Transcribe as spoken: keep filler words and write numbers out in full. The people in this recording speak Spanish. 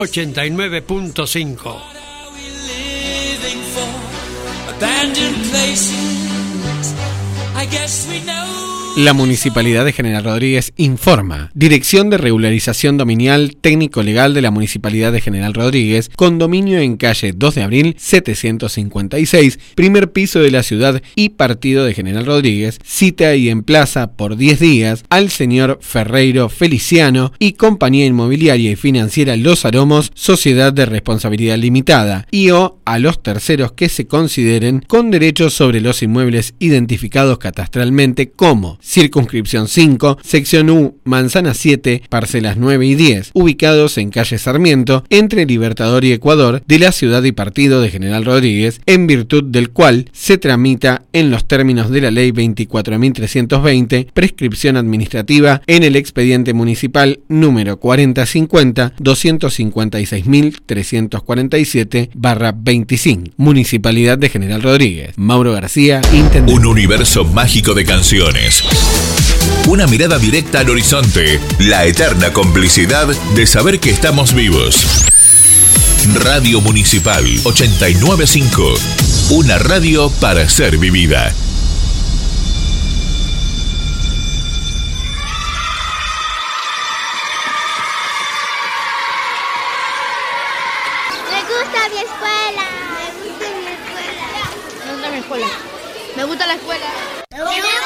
ochenta y nueve punto cinco. La Municipalidad de General Rodríguez informa. Dirección de Regularización Dominial Técnico Legal de la Municipalidad de General Rodríguez, condominio en calle dos de abril setecientos cincuenta y seis, primer piso de la ciudad y partido de General Rodríguez, cita y emplaza por diez días al señor Ferreiro Feliciano y Compañía Inmobiliaria y Financiera Los Aromos, Sociedad de Responsabilidad Limitada, y o a los terceros que se consideren con derechos sobre los inmuebles identificados catastralmente como Circunscripción cinco, Sección U, Manzana siete, Parcelas nueve y diez, ubicados en calle Sarmiento, entre Libertador y Ecuador, de la ciudad y partido de General Rodríguez, en virtud del cual se tramita en los términos de la Ley veinticuatro mil trescientos veinte, prescripción administrativa en el expediente municipal número cuarenta cincuenta doscientos cincuenta y seis mil trescientos cuarenta y siete barra veinticinco. Municipalidad de General Rodríguez. Mauro García, intendente. Un universo mágico de canciones. Una mirada directa al horizonte. La eterna complicidad de saber que estamos vivos. Radio Municipal ochenta y nueve punto cinco. Una radio para ser vivida. Me gusta mi escuela. Me gusta mi escuela. Me gusta mi escuela. Me gusta la escuela.